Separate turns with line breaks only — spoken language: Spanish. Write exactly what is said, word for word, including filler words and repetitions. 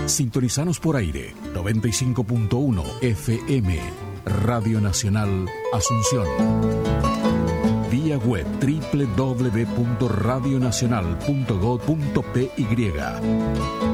Sintonizanos por aire, noventa y cinco punto uno F M, Radio Nacional Asunción. Vía web doble u doble u doble u punto radio nacional punto gob punto pe.